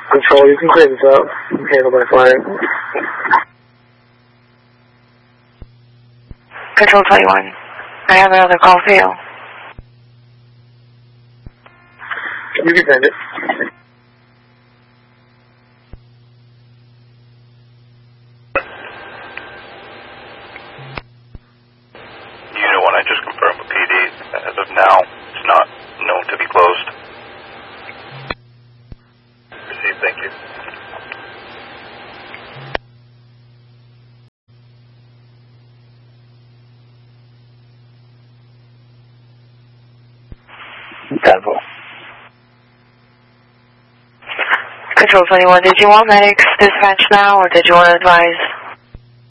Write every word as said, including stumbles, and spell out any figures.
Control, you can clear this up. Handle my flight. Control twenty-one. I have another call for you. You can send it. Unit one, I just confirmed with P D. As of now, it's not known to be closed. Received, thank you. Devil. Control twenty-one, did you want medics dispatched now, or did you want to advise